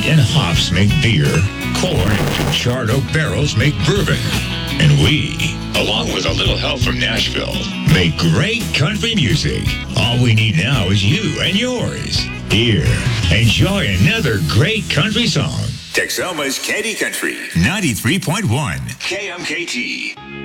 wheat and hops make beer, corn and charred oak barrels make bourbon. And we, along with a little help from Nashville, make great country music. All we need now is you and yours. Here, enjoy another great country song. Texoma's Candy Country, 93.1 KMKT.